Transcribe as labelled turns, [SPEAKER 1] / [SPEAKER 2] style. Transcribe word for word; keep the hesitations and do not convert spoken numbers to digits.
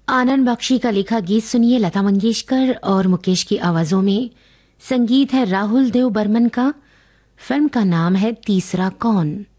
[SPEAKER 1] आनंद बख्शी का लिखा गीत सुनिए लता मंगेशकर और मुकेश की आवाजों में। संगीत है राहुल देव बर्मन का। फिल्म का नाम है तीसरा कौन।